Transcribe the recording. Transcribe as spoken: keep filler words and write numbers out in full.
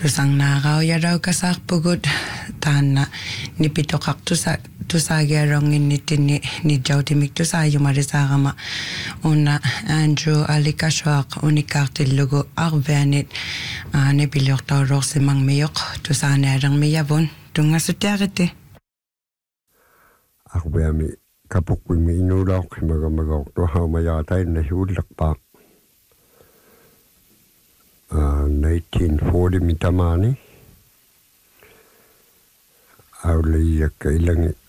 tusang nagaw yaraw kasakpugot tana ni pitokak tusa tusage rongin ni tini ni jautimik tusayo marisagama una Andrew alikashwak unikaktil lugo arvenit ne bilok tawrok simang miyok tusane arang miyabon tunga sutiagite arvemi kapukwi mi inulok magamagok to hamayatay na hulakpak Uh, nineteen forty mitamani auli ya kailangi